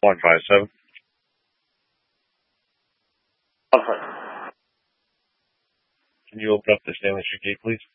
157. 100. Can you open up the stainless steel gate, please?